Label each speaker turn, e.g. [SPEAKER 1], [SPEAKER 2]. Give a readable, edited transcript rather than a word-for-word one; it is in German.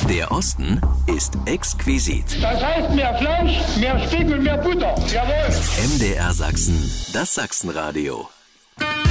[SPEAKER 1] Der Osten ist exquisit.
[SPEAKER 2] Das heißt mehr Fleisch, mehr Speck und mehr Butter. Jawohl.
[SPEAKER 1] MDR Sachsen, das Sachsenradio.